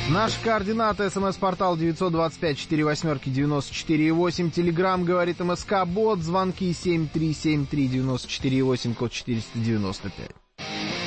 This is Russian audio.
Наши координаты. СМС-портал 925-48-94-8. Телеграмм говорит МСК-бот. Звонки 7373-94-8, код 495.